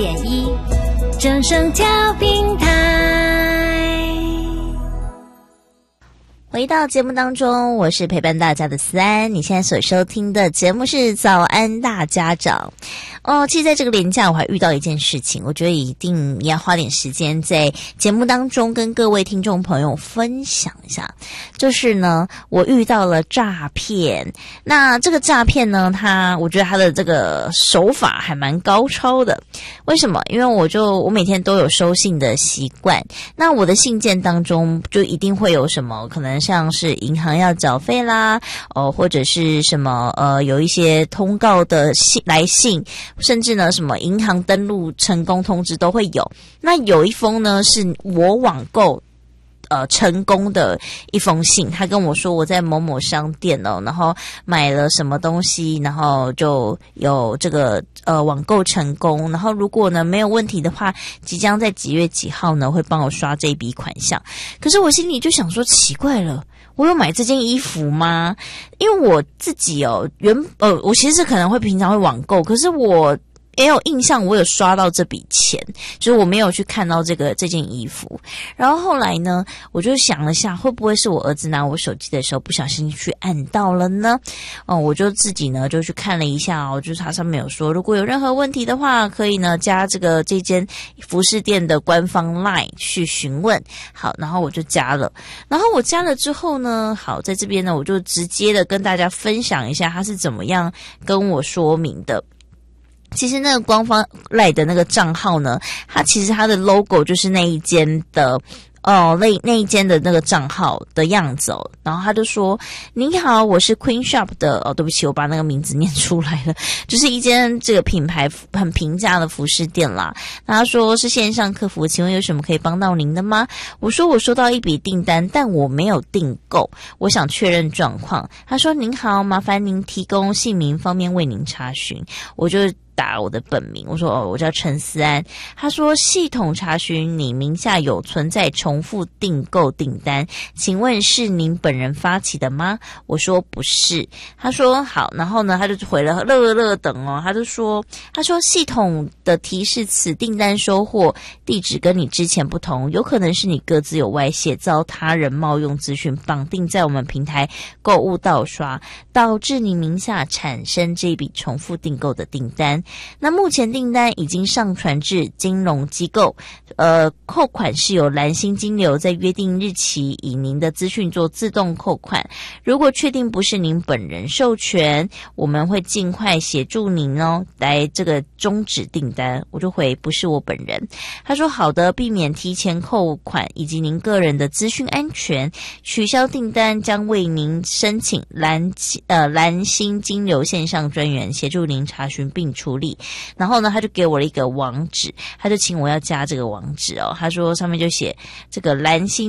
104.1正声调频台。 回到节目当中，我是陪伴大家的思安。你现在所收听的节目是早安大家长。其实在这个连假我还遇到一件事情，我觉得一定也要花点时间在节目当中跟各位听众朋友分享一下。就是呢，我遇到了诈骗。那这个诈骗呢，我觉得他的这个手法还蛮高超的。为什么？因为我每天都有收信的习惯。那我的信件当中就一定会有什么，可能像是银行要缴费啦，或者是什么有一些通告的来信，甚至呢什么银行登录成功通知都会有。那有一封呢是我网购成功的一封信，他跟我说我在某某商店然后买了什么东西，然后就有这个网购成功，然后如果呢没有问题的话，即将在几月几号呢会帮我刷这笔款项。可是我心里就想说，奇怪了，我有买这件衣服吗？因为我自己我其实可能会平常会网购，可是我也有印象我有刷到这笔钱，就是我没有去看到这件衣服。然后后来呢，我就想了下，会不会是我儿子拿我手机的时候不小心去按到了呢？我就自己呢就去看了一下就是它上面有说，如果有任何问题的话，可以呢加这间服饰店的官方 LINE 去询问。好，然后我就加了。然后我加了之后呢，好，在这边呢我就直接的跟大家分享一下他是怎么样跟我说明的。其实那个官方 LINE 的那个账号呢，它的 logo 就是那一间的那一间的那个账号的样子然后他就说，您好，我是 Queen Shop 的对不起，我把那个名字念出来了，就是一间这个品牌很平价的服饰店啦。他说是线上客服，请问有什么可以帮到您的吗？我说我收到一笔订单，但我没有订购，我想确认状况。他说您好，麻烦您提供姓名，方便为您查询。我就打我的本名，我说我叫陈思安。他说系统查询你名下有存在重复订购订单，请问是您本人发起的吗？我说不是。他说好，然后呢他就回了乐等他说系统的提示此订单收货地址跟你之前不同，有可能是你各自有外泄，遭他人冒用资讯绑定在我们平台购物盗刷，导致你名下产生这笔重复订购的订单。那目前订单已经上传至金融机构，扣款是由蓝星金流在约定日期以您的资讯做自动扣款。如果确定不是您本人授权，我们会尽快协助您来这个终止订单。我就回不是我本人。他说好的，避免提前扣款以及您个人的资讯安全，取消订单将为您申请蓝星金流线上专员协助您查询并处理。然后呢他就给我了一个网址，他就请我要加这个网址他说上面就写这个蓝星